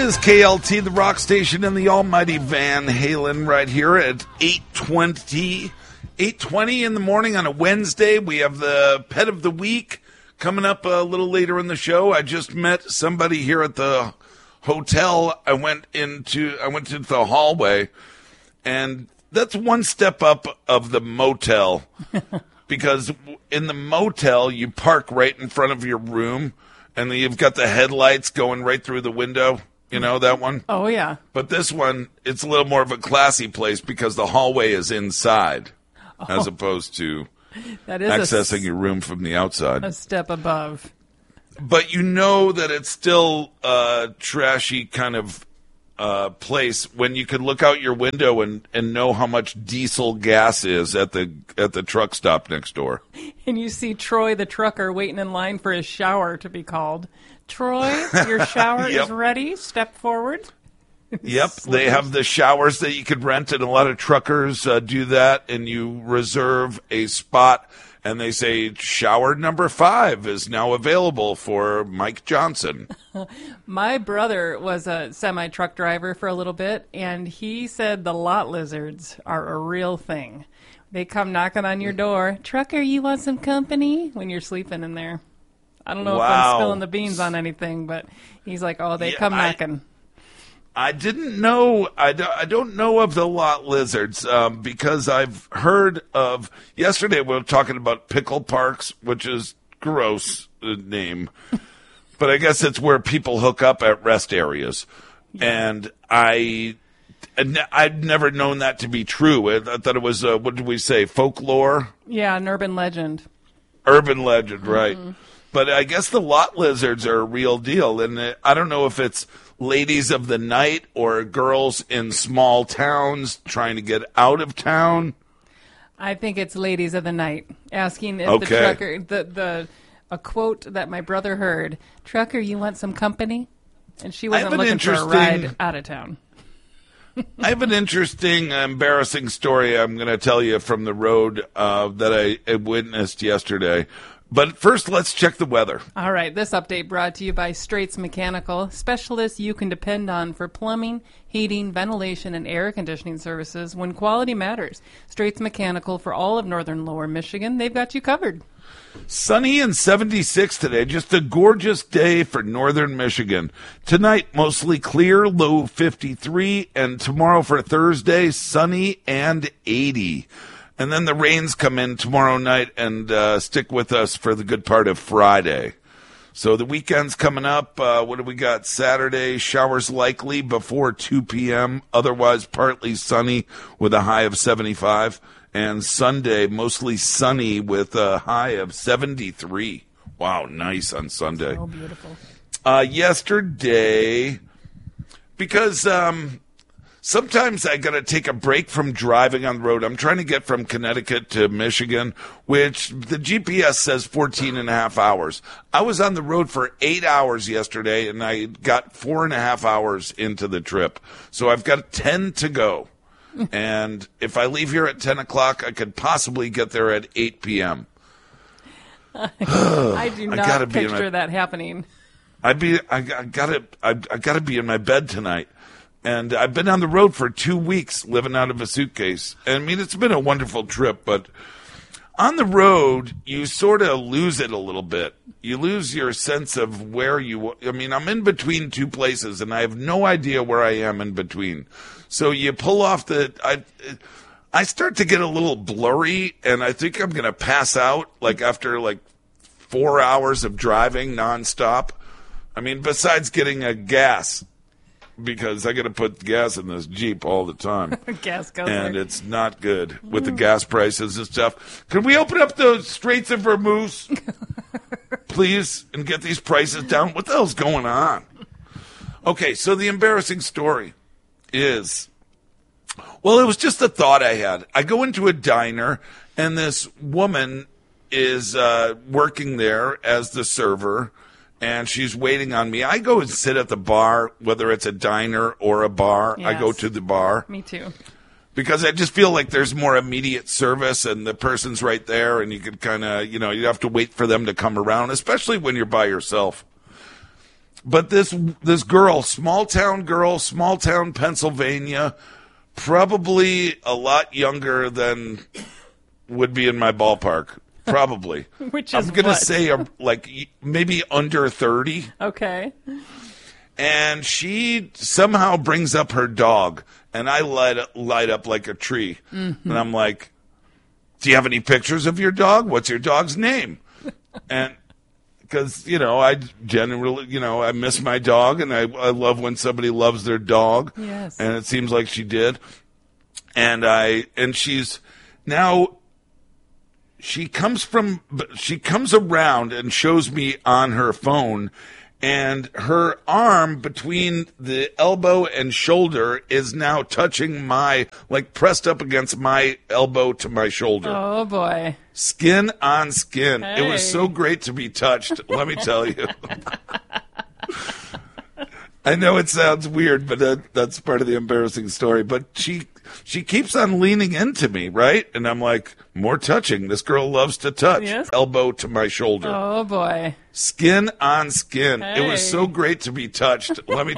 is KLT, the rock station, and the almighty Van Halen right here at 8:20 in the morning on a Wednesday. We have the pet of the week coming up a little later in the show. I just met somebody here at the hotel. I went into the hallway, and that's one step up of the motel because in the motel you park right in front of your room. And then you've got the headlights going right through the window. You know that one? Oh, yeah. But this one, it's a little more of a classy place because the hallway is inside as opposed to accessing your room from the outside. A step above. But you know that it's still a trashy kind of place when you can look out your window and know how much diesel gas is at the truck stop next door. And you see Troy the trucker waiting in line for his shower to be called. Troy, your shower Yep. is ready. Step forward. Yep, they have the showers that you could rent, and a lot of truckers do that, and you reserve a spot, and they say shower number 5 is now available for Mike Johnson. My brother was a semi-truck driver for a little bit, and he said the lot lizards are a real thing. They come knocking on your door. Trucker, you want some company? When you're sleeping in there. I don't know if I'm spilling the beans on anything, but he's like, oh, they come knocking. I didn't know. I don't know of the lot lizards because I've heard of. Yesterday we were talking about pickle parks, which is gross name, but I guess it's where people hook up at rest areas, and I'd never known that to be true. I thought it was what did we say? Folklore? Yeah, an urban legend. Urban legend, right? Mm-hmm. But I guess the lot lizards are a real deal, and I don't know if it's ladies of the night or girls in small towns trying to get out of town. I think it's ladies of the night asking if the trucker, a quote that my brother heard, trucker, you want some company? And she wasn't looking for a ride out of town. I have an interesting, embarrassing story I'm going to tell you from the road that I witnessed yesterday. But first, let's check the weather. All right, this update brought to you by Straits Mechanical, specialists you can depend on for plumbing, heating, ventilation, and air conditioning services when quality matters. Straits Mechanical for all of northern lower Michigan. They've got you covered. Sunny and 76 today. Just a gorgeous day for northern Michigan. Tonight, mostly clear, low 53. And tomorrow for Thursday, sunny and 80. And then the rains come in tomorrow night and stick with us for the good part of Friday. So the weekend's coming up. What do we got? Saturday, showers likely before 2 p.m. Otherwise, partly sunny with a high of 75. And Sunday, mostly sunny with a high of 73. Wow, nice on Sunday. So beautiful. Yesterday, because sometimes I got to take a break from driving on the road. I'm trying to get from Connecticut to Michigan, which the GPS says 14 and a half hours. I was on the road for 8 hours yesterday, and I got 4.5 hours into the trip. So I've got 10 to go. And if I leave here at 10 o'clock, I could possibly get there at 8 p.m. I do not picture that happening. I gotta be in my bed tonight. And I've been on the road for 2 weeks living out of a suitcase. I mean, it's been a wonderful trip, but on the road, you sort of lose it a little bit. You lose your sense of where I'm in between two places, and I have no idea where I am in between. So you pull off I start to get a little blurry, and I think I'm going to pass out after 4 hours of driving nonstop. I mean, besides getting a gas, because I got to put gas in this Jeep all the time. Gas goes and there. It's not good with the gas prices and stuff. Could we open up the Straits of Vermouth, please, and get these prices down? What the hell's going on? Okay, so the embarrassing story is, well, it was just a thought I had. I go into a diner, and this woman is working there as the server, and she's waiting on me. I go and sit at the bar, whether it's a diner or a bar. Yes. I go to the bar. Me too. Because I just feel like there's more immediate service, and the person's right there, and you could kind of, you have to wait for them to come around, especially when you're by yourself. But this girl, small town, Pennsylvania, probably a lot younger than would be in my ballpark. Probably. Which is I'm going to what? say like maybe under 30. Okay. And she somehow brings up her dog, and I light up like a tree. Mm-hmm. And I'm like, do you have any pictures of your dog? What's your dog's name? And because, I generally, I miss my dog, and I love when somebody loves their dog. Yes. And it seems like she did. And she's now, she comes around and shows me on her phone, and her arm between the elbow and shoulder is now touching pressed up against my elbow to my shoulder. Oh, boy. Skin on skin. Hey. It was so great to be touched, let me tell you. I know it sounds weird, but that's part of the embarrassing story. But she keeps on leaning into me, right? And I'm like, more touching. This girl loves to touch. Yes. Elbow to my shoulder. Oh, boy. Skin on skin. Hey. It was so great to be touched. Let me